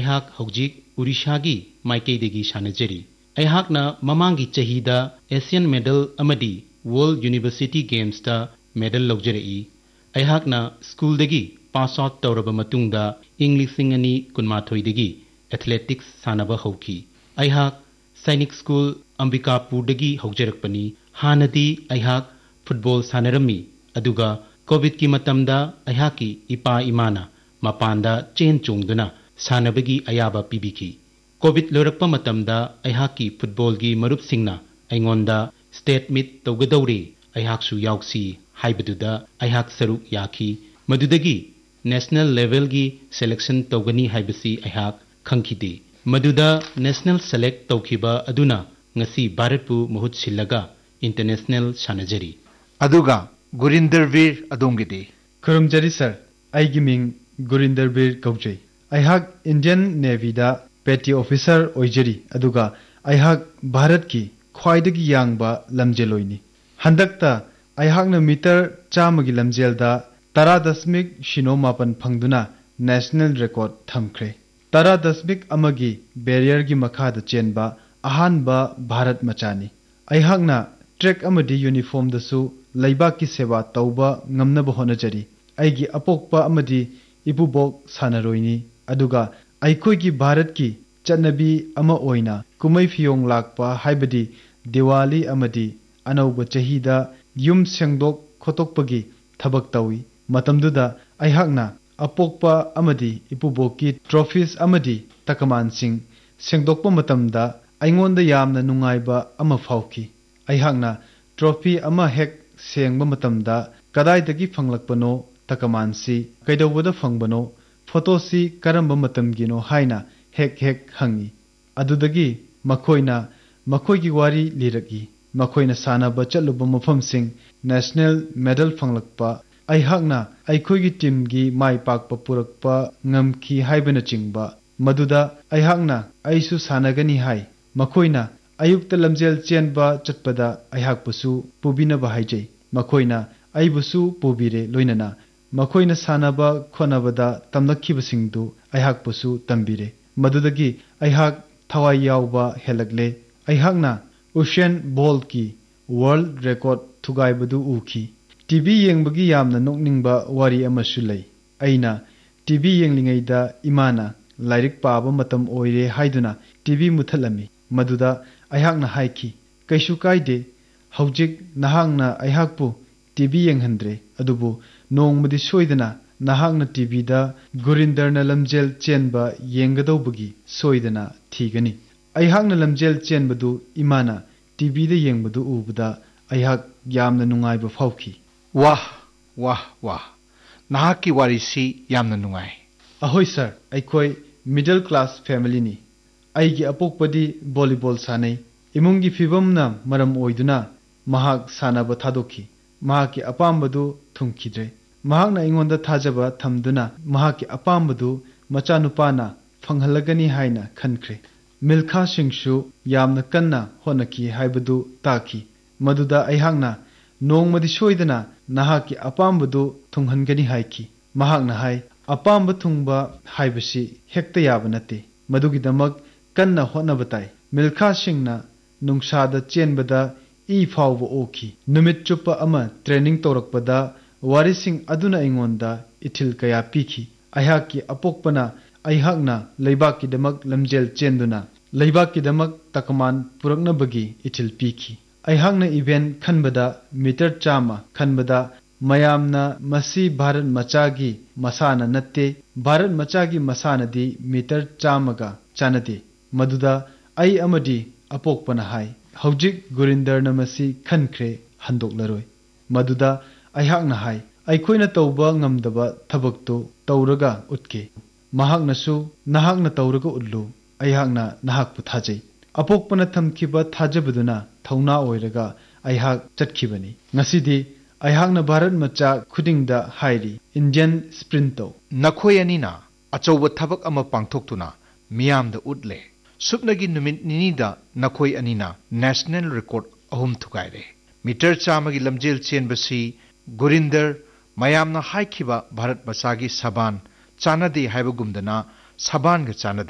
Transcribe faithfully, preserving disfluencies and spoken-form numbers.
ꯑꯩꯍꯥꯛ ꯍꯧꯖꯤꯛ ꯎꯔꯤꯁꯥꯒꯤ ꯃꯥꯏꯀꯩꯗꯒꯤ ꯁꯥꯟꯅꯖꯔꯤ ꯑꯩꯍꯥꯛꯅ ꯃꯃꯥꯡꯒꯤ ꯆꯍꯤꯗ ꯑꯦꯁꯤꯌꯟ ꯃꯦꯗꯜ ꯑꯃꯗꯤ ꯋꯥꯔꯜ ꯌꯨꯅꯤꯚꯔꯁꯤꯇꯤ ꯒꯦꯝꯁꯇ ꯃꯦꯗꯜ ꯂꯧꯖꯔꯛꯏ ꯑꯩꯍꯥꯛꯅ ꯁ꯭ꯀꯨꯜꯗꯒꯤ ꯄꯥꯁ ꯑꯥꯎꯠ ꯇꯧꯔꯕ ꯃꯇꯨꯡꯗ ꯏꯪ ꯂꯤꯁꯤꯡ ꯑꯅꯤ ꯀꯨꯟꯃꯥꯊꯣꯏꯗꯒꯤ ꯑꯦꯊꯂꯦꯇꯤꯛꯁ ꯁꯥꯟꯅꯕ ꯍꯧꯈꯤ ꯑꯩꯍꯥꯛ ꯁꯩꯅꯤꯛ ꯁ꯭ꯀꯨꯜ ꯑꯝꯕꯤꯀꯥꯄꯨꯔꯗꯒꯤ ꯍꯧꯖꯔꯛꯄꯅꯤ ꯍꯥꯟꯅꯗꯤ ꯑꯩꯍꯥꯛ ꯐꯨꯠꯕꯣꯜ ꯁꯥꯟꯅꯔꯝꯃꯤ ꯑꯗꯨꯒ ꯀꯣꯚꯤꯗꯀꯤ ꯃꯇꯝꯗ ꯑꯩꯍꯥꯛꯀꯤ ꯏꯄꯥ ꯏꯃꯥꯅ ꯃꯄꯥꯟꯗ ꯆꯦꯟ ꯆꯣꯡꯗꯨꯅ ꯁꯥꯟꯅꯕꯒꯤ ꯑꯌꯥꯕ ꯄꯤꯕꯤꯈꯤ ꯀꯣꯚꯤꯗ ꯂꯣꯏꯔꯛꯄ ꯃꯇꯝꯗ ꯑꯩꯍꯥꯛꯀꯤ ꯐꯨꯠꯕꯣꯜꯒꯤ ꯃꯔꯨꯞꯁꯤꯡꯅ ꯑꯩꯉꯣꯟꯗ ꯁ꯭ꯇꯦꯠ ꯃꯤꯠ ꯇꯧꯒꯗꯧꯔꯦ ꯑꯩꯍꯥꯛꯁꯨ ꯌꯥꯎꯁꯤ ꯍꯥꯏꯕꯗꯨꯗ ꯑꯩꯍꯥꯛ ꯁꯔꯨꯛ ꯌꯥꯈꯤ ꯃꯗꯨꯗꯒꯤ ꯅꯦꯁꯅꯦꯜ ꯂꯦꯚꯦꯜꯒꯤ ꯁꯦꯂꯦꯛꯁꯟ ꯇꯧꯒꯅꯤ ꯍꯥꯏꯕꯁꯤ ꯑꯩꯍꯥꯛ ꯈꯪꯈꯤꯗꯦ ꯃꯗꯨꯗ ꯅꯦꯁꯅꯦꯜ ꯁꯦꯂꯦꯛ ꯇꯧꯈꯤꯕ ꯑꯗꯨꯅ ꯉꯁꯤ ꯚꯥꯔꯠꯄꯨ ꯃꯍꯨꯠ ꯁꯤꯜꯂꯒ ꯏꯟꯇꯔꯅꯦꯁꯅꯦꯜ ꯁꯥꯟꯅꯖꯔꯤ ꯑꯗꯨꯒ ꯒꯨꯔꯤꯟꯗꯔ ꯕꯤꯔ ꯑꯗꯣꯝꯒꯤꯗꯤ ꯈꯨꯔꯨꯝꯖꯔꯤ ꯁꯔ ꯑꯩꯒꯤ ꯃꯤꯡ ꯒꯨꯔꯤꯟꯗꯔ ꯕꯤꯔ ꯀꯧꯖꯩ ꯑꯩꯍꯥꯛ ꯏꯟꯗꯤꯌꯟ ꯅꯦꯚꯤꯗ ꯄꯦꯇꯤ ꯑꯣꯐꯤꯁꯔ ꯑꯣꯏꯖꯔꯤ ꯑꯗꯨꯒ ꯑꯩꯍꯥꯛ ꯚꯥꯔꯠꯀꯤ ꯈ꯭ꯋꯥꯏꯗꯒꯤ ꯌꯥꯡꯕ ꯂꯝꯖꯦꯜꯂꯣꯏꯅꯤ ꯍꯟꯗꯛꯇ ꯑꯩꯍꯥꯛꯅ ꯃꯤꯇꯔ ꯆꯥꯝꯃꯒꯤ ꯂꯝꯖꯦꯜꯗ ꯇꯔꯥ ꯗꯁꯃꯤꯛ ꯁꯤꯅꯣ ꯃꯥꯄꯟ ꯐꯪꯗꯨꯅ ꯅꯦꯁꯅꯦꯜ ꯔꯦꯀꯣꯔꯗ ꯊꯝꯈ꯭ꯔꯦ ꯇꯔꯥ ꯗꯁꯃꯤꯛ ꯑꯃꯒꯤ ꯕꯦꯔꯤꯌꯔꯒꯤ ꯃꯈꯥꯗ ꯆꯦꯟꯕ ꯑꯍꯥꯟꯕ ꯚꯥꯔꯠ ꯃꯆꯥꯅꯤ ꯑꯩꯍꯥꯛꯅ ꯇ꯭ꯔꯦꯛ ꯑꯃꯗꯤ ꯌꯨꯅꯤꯐꯣꯔꯝꯗꯁꯨ ꯂꯩꯕꯥꯛꯀꯤ ꯁꯦꯕꯥ ꯇꯧꯕ ꯉꯝꯅꯕ ꯍꯣꯠꯅꯖꯔꯤ ꯑꯩꯒꯤ ꯑꯄꯣꯛꯄ ꯑꯃꯗꯤ ꯏꯄꯨꯕꯣꯛ ꯁꯥꯟꯅꯔꯣꯏꯅꯤ ꯑꯗꯨꯒ ꯑꯩꯈꯣꯏꯒꯤ ꯚꯥꯔꯠꯀꯤ ꯆꯠꯅꯕꯤ ꯑꯃ ꯑꯣꯏꯅ ꯀꯨꯝꯃꯩ ꯐꯤꯌꯣꯡ ꯂꯥꯛꯄ ꯍꯥꯏꯕꯗꯤ ꯗꯤꯋꯥꯂꯤ ꯑꯃꯗꯤ ꯑꯅꯧꯕ ꯆꯍꯤꯗ ꯌꯨꯝ ꯁꯦꯡꯗꯣꯛ ꯈꯣꯠꯇꯣꯛꯄꯒꯤ ꯊꯕꯛ ꯇꯧꯏ ꯃꯇꯝꯗꯨꯗ ꯑꯩꯍꯥꯛꯅ ꯑꯄꯣꯛꯄ ꯑꯃꯗꯤ ꯏꯄꯨꯕꯣꯛꯀꯤ ꯇ꯭ꯔꯣꯐꯤꯁ ꯑꯃꯗꯤ ꯇꯀꯃꯥꯟꯁꯤꯡ ꯁꯦꯡꯗꯣꯛꯄ ꯃꯇꯝꯗ ꯑꯩꯉꯣꯟꯗ ꯌꯥꯝꯅ ꯅꯨꯡꯉꯥꯏꯕ ꯑꯃ ꯐꯥꯎꯈꯤ ꯑꯩꯍꯥꯛꯅ ꯇ꯭ꯔꯣꯐꯤ ꯑꯃ ꯍꯦꯛ ꯁꯦꯡꯕ ꯃꯇꯝꯗ ꯀꯗꯥꯏꯗꯒꯤ ꯐꯪꯂꯛꯄꯅꯣ ꯇꯀꯃꯥꯟꯁꯤ ꯀꯩꯗꯧꯕꯗ ꯐꯪꯕꯅꯣ ꯐꯣꯇꯣꯁꯤ ꯀꯔꯝꯕ ꯃꯇꯝꯒꯤꯅꯣ ꯍꯥꯏꯅ ꯍꯦꯛ ꯍꯦꯛ ꯍꯪꯏ ꯑꯗꯨꯗꯒꯤ ꯃꯈꯣꯏꯅ ꯃꯈꯣꯏꯒꯤ ꯋꯥꯔꯤ ꯂꯤꯔꯛꯏ ꯃꯈꯣꯏꯅ ꯁꯥꯟꯅꯕ ꯆꯠꯂꯨꯕ ꯃꯐꯝꯁꯤꯡ ꯅꯦꯁꯅꯦꯜ ꯃꯦꯗꯜ ꯐꯪꯂꯛꯄ ꯑꯩꯍꯥꯛꯅ ꯑꯩꯈꯣꯏꯒꯤ ꯇꯤꯝꯒꯤ ꯃꯥꯏ ꯄꯥꯛꯄ ꯄꯨꯔꯛꯄ ꯉꯝꯈꯤ ꯍꯥꯏꯕꯅꯆꯤꯡꯕ ꯃꯗꯨꯗ ꯑꯩꯍꯥꯛꯅ ꯑꯩꯁꯨ ꯁꯥꯟꯅꯒꯅꯤ ꯍꯥꯏ ꯃꯈꯣꯏꯅ ꯑꯌꯨꯛꯇ ꯂꯝꯖꯦꯜ ꯆꯦꯟꯕ ꯆꯠꯄꯗ ꯑꯩꯍꯥꯛꯄꯨꯁꯨ ꯄꯨꯕꯤꯅꯕ ꯍꯥꯏꯖꯩ ꯃꯈꯣꯏꯅ ꯑꯩꯕꯨꯁꯨ ꯄꯨꯕꯤꯔꯦ ꯂꯣꯏꯅꯅ ꯃꯈꯣꯏꯅ ꯁꯥꯟꯅꯕ ꯈꯣꯠꯅꯕꯗ ꯇꯝꯂꯛꯈꯤꯕꯁꯤꯡꯗꯨ ꯑꯩꯍꯥꯛꯄꯨꯁꯨ ꯇꯝꯕꯤꯔꯦ ꯃꯗꯨꯗꯒꯤ ꯑꯩꯍꯥꯛ ꯊꯋꯥꯏ ꯌꯥꯎꯕ ꯍꯦꯜꯂꯛꯂꯦ ꯑꯩꯍꯥꯛꯅ ꯎꯁꯦꯟ ꯕꯣꯜꯠꯀꯤ ꯋꯥꯔꯜꯗ ꯔꯦꯀꯣꯔꯗ ꯊꯨꯒꯥꯏꯕꯗꯨ ꯎꯈꯤ ꯇꯤꯚꯤ ꯌꯦꯡꯕꯒꯤ ꯌꯥꯝꯅ ꯅꯣꯛꯅꯤꯡꯕ ꯋꯥꯔꯤ ꯑꯃꯁꯨ ꯂꯩ ꯑꯩꯅ ꯇꯤꯚꯤ ꯌꯦꯡꯂꯤꯉꯩꯗ ꯏꯃꯥꯅ ꯂꯥꯏꯔꯤꯛ ꯄꯥꯕ ꯃꯇꯝ ꯑꯣꯏꯔꯦ ꯍꯥꯏꯗꯨꯅ ꯇꯤꯚꯤ ꯃꯨꯊꯠꯂꯝꯃꯤ ꯃꯗꯨꯗ ꯑꯩꯍꯥꯛꯅ ꯍꯥꯏꯈꯤ ꯀꯩꯁꯨ ꯀꯥꯏꯗꯦ ꯍꯧꯖꯤꯛ ꯅꯍꯥꯛꯅ ꯑꯩꯍꯥꯛꯄꯨ ꯇꯤꯚꯤ ꯌꯦꯡꯍꯟꯗ꯭ꯔꯦ ꯑꯗꯨꯕꯨ ꯅꯣꯡꯃꯗꯤ ꯁꯣꯏꯗꯅ ꯅꯍꯥꯛꯅ ꯇꯤꯚꯤꯗ ꯒꯨꯔꯤꯟꯗꯔꯅ ꯂꯝꯖꯦꯜ ꯆꯦꯟꯕ ꯌꯦꯡꯒꯗꯧꯕꯒꯤ ꯁꯣꯏꯗꯅ ꯊꯤꯒꯅꯤ ꯑꯩꯍꯥꯛꯅ ꯂꯝꯖꯦꯜ ꯆꯦꯟꯕꯗꯨ ꯏꯃꯥꯅ ꯇꯤꯚꯤꯗ ꯌꯦꯡꯕꯗꯨ ꯎꯕꯗ ꯑꯩꯍꯥꯛ ꯌꯥꯝꯅ ꯅꯨꯡꯉꯥꯏꯕ ꯐꯥꯎꯈꯤ ꯋꯥꯍ ꯋꯥꯍ ꯋꯥꯍ ꯅꯍꯥꯛꯀꯤ ꯋꯥꯔꯤꯁꯤ ꯌꯥꯝꯅ ꯅꯨꯡꯉꯥꯏ ꯑꯍꯣꯏ ꯁꯔ ꯑꯩꯈꯣꯏ ꯃꯤꯗꯜ ꯀ꯭ꯂꯥꯁ ꯐꯦꯃꯤꯂꯤꯅꯤ ꯑꯩꯒꯤ ꯑꯄꯣꯛꯄꯗꯤ ꯚꯣꯂꯤꯕꯣꯜ ꯁꯥꯟꯅꯩ ꯏꯃꯨꯡꯒꯤ ꯐꯤꯕꯝꯅ ꯃꯔꯝ ꯑꯣꯏꯗꯨꯅ ꯃꯍꯥꯛ ꯁꯥꯟꯅꯕ ꯊꯥꯗꯣꯛꯈꯤ ꯃꯍꯥꯛꯀꯤ ꯑꯄꯥꯝꯕꯗꯨ ꯊꯨꯡꯈꯤꯗ꯭ꯔꯦ ꯃꯍꯥꯛꯅ ꯑꯩꯉꯣꯟꯗ ꯊꯥꯖꯕ ꯊꯝꯗꯨꯅ ꯃꯍꯥꯛꯀꯤ ꯑꯄꯥꯝꯕꯗꯨ ꯃꯆꯥꯅꯨꯄꯥꯅ ꯐꯪꯍꯜꯂꯒꯅꯤ ꯍꯥꯏꯅ ꯈꯟꯈ꯭ꯔꯦ ꯃꯤꯜꯈꯥꯁꯤꯡꯁꯨ ꯌꯥꯝꯅ ꯀꯟꯅ ꯍꯣꯠꯅꯈꯤ ꯍꯥꯏꯕꯗꯨ ꯇꯥꯈꯤ ꯃꯗꯨꯗ ꯑꯩꯍꯥꯛꯅ ꯅꯣꯡꯃꯗꯤ ꯁꯣꯏꯗꯅ ꯅꯍꯥꯛꯀꯤ ꯑꯄꯥꯝꯕꯗꯨ ꯊꯨꯡꯍꯟꯒꯅꯤ ꯍꯥꯏꯈꯤ ꯃꯍꯥꯛꯅ ꯍꯥꯏ ꯑꯄꯥꯝꯕ ꯊꯨꯡꯕ ꯍꯥꯏꯕꯁꯤ ꯍꯦꯛꯇ ꯌꯥꯕ ꯅꯠꯇꯦ ꯃꯗꯨꯒꯤꯗꯃꯛ ꯀꯟꯅ ꯍꯣꯠꯅꯕ ꯇꯥꯏ ꯃꯤꯜꯈꯥꯁꯤꯡꯅ ꯅꯨꯡꯁꯥꯗ ꯆꯦꯟꯕꯗ ꯏ ꯐꯥꯎꯕ ꯑꯣꯈꯤ ꯅꯨꯃꯤꯠ ꯆꯨꯞꯄ ꯑꯃ ꯇ꯭ꯔꯦꯅꯤꯡ ꯇꯧꯔꯛꯄꯗ ꯋꯥꯔꯤꯁꯤꯡ ꯑꯗꯨꯅ ꯑꯩꯉꯣꯟꯗ ꯏꯊꯤꯜ ꯀꯌꯥ ꯄꯤꯈꯤ ꯑꯩꯍꯥꯛꯀꯤ ꯑꯄꯣꯛꯄꯅ ꯑꯩꯍꯥꯛꯅ ꯂꯩꯕꯥꯛꯀꯤꯗꯃꯛ ꯂꯝꯖꯦꯜ ꯆꯦꯟꯗꯨꯅ ꯂꯩꯕꯥꯛꯀꯤꯗꯃꯛ ꯇꯀꯃꯥꯟ ꯄꯨꯔꯛꯅꯕꯒꯤ ꯏꯊꯤꯜ ꯄꯤꯈꯤ ꯑꯩꯍꯥꯛꯅ ꯏꯚꯦꯟꯠ ꯈꯟꯕꯗ ꯃꯤꯇꯔ ꯆꯥꯝꯃ ꯈꯟꯕꯗ ꯃꯌꯥꯝꯅ ꯃꯁꯤ ꯚꯥꯔꯠ ꯃꯆꯥꯒꯤ ꯃꯁꯥꯟꯅ ꯅꯠꯇꯦ ꯚꯥꯔꯠ ꯃꯆꯥꯒꯤ ꯃꯁꯥꯟꯅꯗꯤ ꯃꯤꯇꯔ ꯆꯥꯝꯃꯒ ꯆꯥꯟꯅꯗꯦ ꯃꯗꯨꯗ ꯑꯩ ꯑꯃꯗꯤ ꯑꯄꯣꯛꯄꯅ ꯍꯥꯏ ꯍꯧꯖꯤꯛ ꯒꯨꯔꯤꯟꯗꯔꯅ ꯃꯁꯤ ꯈꯟꯈ꯭ꯔꯦ ꯍꯟꯗꯣꯛꯂꯔꯣꯏ ꯃꯗꯨꯗ ꯑꯩꯍꯥꯛꯅ ꯍꯥꯏ ꯑꯩꯈꯣꯏꯅ ꯇꯧꯕ ꯉꯝꯗꯕ ꯊꯕꯛꯇꯨ ꯇꯧꯔꯒ ꯎꯠꯀꯦ ꯃꯍꯥꯛꯅꯁꯨ ꯅꯍꯥꯛꯅ ꯇꯧꯔꯒ ꯎꯠꯂꯨ ꯑꯩꯍꯥꯛꯅ ꯅꯍꯥꯛꯄꯨ ꯊꯥꯖꯩ ꯑꯄꯣꯛꯄꯅ ꯊꯝꯈꯤꯕ ꯊꯥꯖꯕꯗꯨꯅ ꯊꯧꯅꯥ ꯑꯣꯏꯔꯒ ꯑꯩꯍꯥꯛ ꯆꯠꯈꯤꯕꯅꯤ ꯉꯁꯤꯗꯤ ꯑꯩꯍꯥꯛꯅ ꯚꯥꯔꯠ ꯃꯆꯥ ꯈꯨꯗꯤꯡꯗ ꯍꯥꯏꯔꯤ ꯏꯟꯗꯤꯌꯟ ꯁ꯭ꯄ꯭ꯔꯤꯟ ꯇꯧ ꯅꯈꯣꯏ ꯑꯅꯤꯅ ꯑꯆꯧꯕ ꯊꯕꯛ ꯑꯃ ꯄꯥꯡꯊꯣꯛꯇꯨꯅ ꯃꯤꯌꯥꯝꯗ ꯎꯠꯂꯦ ꯁꯨꯞꯅꯒꯤ ꯅꯨꯃꯤꯠ ꯅꯤꯅꯤꯗ ꯅꯈꯣꯏ ꯑꯅꯤꯅ ꯅꯦꯁꯅꯦꯜ ꯔꯦꯀꯣꯔꯗ ꯑꯍꯨꯝ ꯊꯨꯒꯥꯏꯔꯦ ꯃꯤꯇꯔ ꯆꯥꯝꯃꯒꯤ ꯂꯝꯖꯦꯜ ꯆꯦꯟꯕꯁꯤ ꯒꯨꯔꯤꯟꯗꯔ ꯃꯌꯥꯝꯅ ꯍꯥꯏꯈꯤꯕ ꯚꯥꯔꯠ ꯃꯆꯥꯒꯤ ꯁꯕꯥꯟ ꯆꯥꯟꯅꯗꯦ ꯍꯥꯏꯕꯒꯨꯝꯗꯅ ꯁꯕꯥꯟꯒ ꯆꯥꯟꯅꯗꯦ